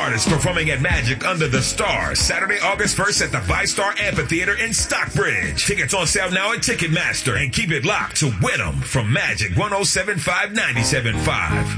artists performing at Magic Under the Stars, Saturday, August 1st at the ViStar Amphitheater in Stockbridge. Tickets on sale now at Ticketmaster, and keep it locked to Win 'em from Magic 107.5 97.5.